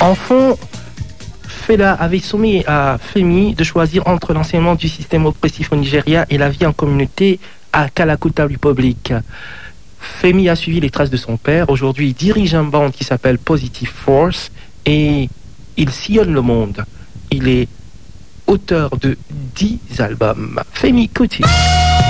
Enfant, Fela avait soumis à Femi de choisir entre l'enseignement du système oppressif au Nigeria et la vie en communauté à Kalakuta Republic. Femi a suivi les traces de son père. Aujourd'hui, il dirige un band qui s'appelle Positive Force et il sillonne le monde. Il est auteur de 10 albums. Femi Kuti.